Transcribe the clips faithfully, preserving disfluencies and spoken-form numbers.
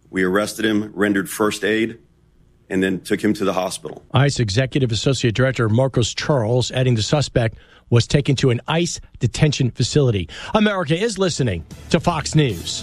We arrested him, rendered first aid, and then took him to the hospital. ICE Executive Associate Director Marcos Charles adding the suspect was taken to an ICE detention facility. America is listening to Fox News.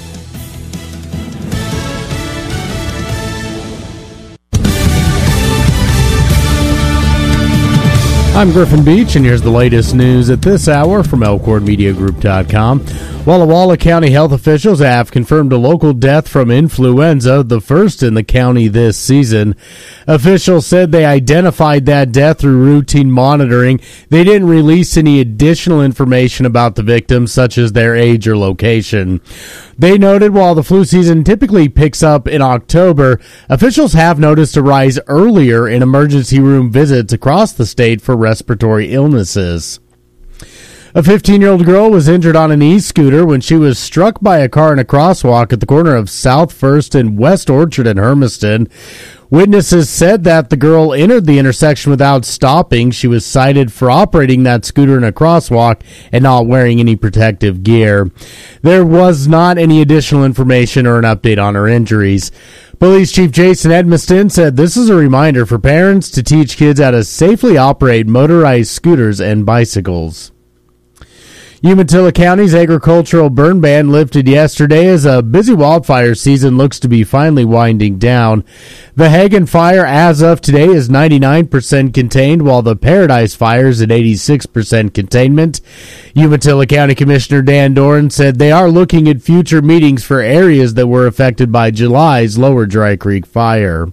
I'm Griffin Beach, and here's the latest news at this hour from Elkhorn Media Group dot com. Walla Walla County health officials have confirmed a local death from influenza, the first in the county this season. Officials said they identified that death through routine monitoring. They didn't release any additional information about the victims, such as their age or location. They noted while the flu season typically picks up in October, officials have noticed a rise earlier in emergency room visits across the state for respiratory illnesses. A fifteen-year-old girl was injured on an e-scooter when she was struck by a car in a crosswalk at the corner of South First and West Orchard in Hermiston. Witnesses said that the girl entered the intersection without stopping. She was cited for operating that scooter in a crosswalk and not wearing any protective gear. There was not any additional information or an update on her injuries. Police Chief Jason Edmiston said this is a reminder for parents to teach kids how to safely operate motorized scooters and bicycles. Umatilla County's agricultural burn ban lifted yesterday as a busy wildfire season looks to be finally winding down. The Hagen fire as of today is ninety-nine percent contained, while the Paradise fire is at eighty-six percent containment. Umatilla County Commissioner Dan Doran said they are looking at future meetings for areas that were affected by July's Lower Dry Creek fire.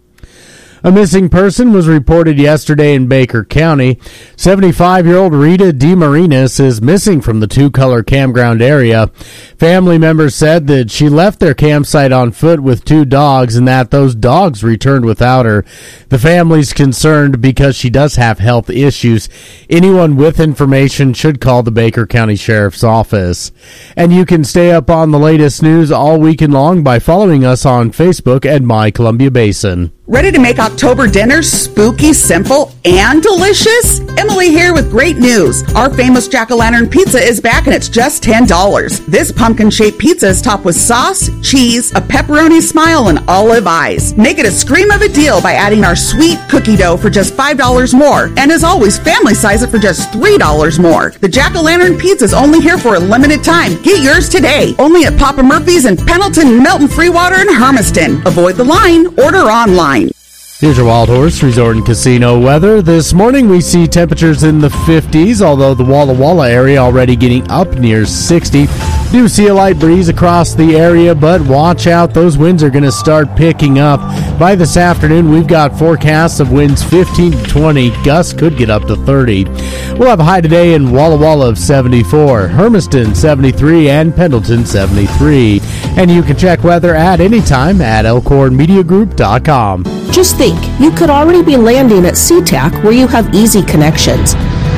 A missing person was reported yesterday in Baker County. seventy-five-year-old Rita DeMarinis is missing from the two-color campground area. Family members said that she left their campsite on foot with two dogs and that those dogs returned without her. The family's concerned because she does have health issues. Anyone with information should call the Baker County Sheriff's Office. And you can stay up on the latest news all weekend long by following us on Facebook at My Columbia Basin. Ready to make October dinners spooky, simple, and delicious? Emily here with great news. Our famous Jack-o'-lantern pizza is back and it's just ten dollars. This pumpkin-shaped pizza is topped with sauce, cheese, a pepperoni smile, and olive eyes. Make it a scream of a deal by adding our sweet cookie dough for just five dollars more. And as always, family size it for just three dollars more. The Jack-o'-lantern pizza is only here for a limited time. Get yours today. Only at Papa Murphy's in Pendleton, Melton, Freewater, and Hermiston. Avoid the line. Order online. Here's your Wild Horse Resort and Casino weather. This morning we see temperatures in the fifties, although the Walla Walla area already getting up near sixty. Do see a light breeze across the area, but watch out. Those winds are going to start picking up. By this afternoon, we've got forecasts of winds fifteen to twenty. Gusts could get up to thirty. We'll have a high today in Walla Walla of seventy-four, Hermiston seventy-three, and Pendleton seventy-three. And you can check weather at any time at Elkhorn Media Group dot com. Just think, you could already be landing at SeaTac where you have easy connections.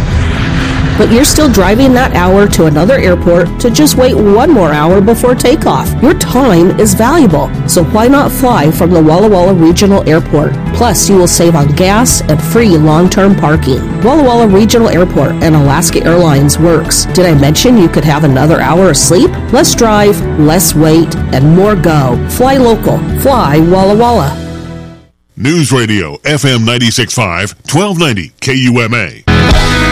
But you're still driving that hour to another airport to just wait one more hour before takeoff. Your time is valuable, so why not fly from the Walla Walla Regional Airport? Plus, you will save on gas and free long-term parking. Walla Walla Regional Airport and Alaska Airlines works. Did I mention you could have another hour of sleep? Less drive, less wait, and more go. Fly local. Fly Walla Walla. News Radio, F M ninety-six point five, twelve ninety K U M A.